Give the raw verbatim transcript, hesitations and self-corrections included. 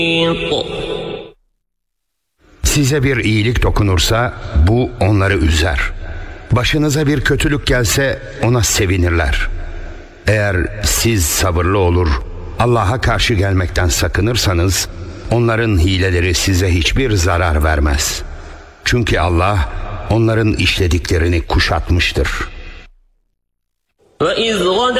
Size bir iyilik dokunursa bu onları üzer. Başınıza bir kötülük gelse ona sevinirler. Eğer siz sabırlı olur, Allah'a karşı gelmekten sakınırsanız onların hileleri size hiçbir zarar vermez. Çünkü Allah onların işlediklerini kuşatmıştır. وَإِذْ غَدَوْا